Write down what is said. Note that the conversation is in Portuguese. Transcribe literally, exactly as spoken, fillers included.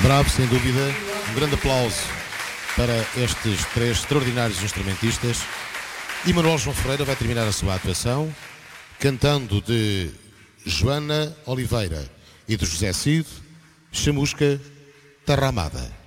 Bravo, sem dúvida. Um grande aplauso para estes três extraordinários instrumentistas. E Manuel João Ferreira vai terminar a sua atuação cantando de Joana Oliveira e de José Cid, Chamusca Tarramada.